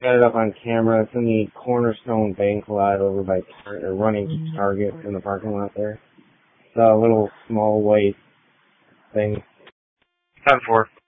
got it up on camera. It's in the Cornerstone Bank lot over by running to Target in the parking lot there. It's a little small white thing. 10-4.